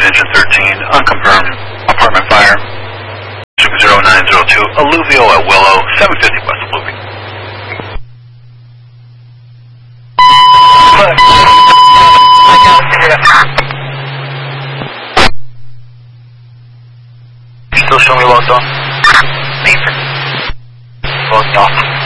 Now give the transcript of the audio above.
Street, engine 13, unconfirmed apartment fire. 0902, Alluvio at Willow, 750 West Alluvio. Still showing me logged on? Nathan. Logged off.